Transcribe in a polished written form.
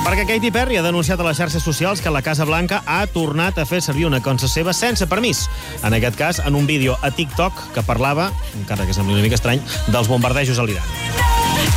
Perquè Katy Perry ha denunciat a les xarxes socials que la Casa Blanca ha tornat a fer servir una conça seva sense permís. En aquest cas, en un vídeo a TikTok que parlava, encara que sembli una mica estrany, dels bombardejos a l'Iran.